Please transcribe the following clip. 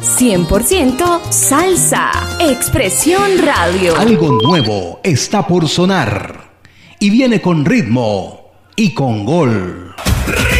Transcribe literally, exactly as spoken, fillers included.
cien por ciento salsa. Expresión Radio. Algo nuevo está por sonar y viene con ritmo y con gol.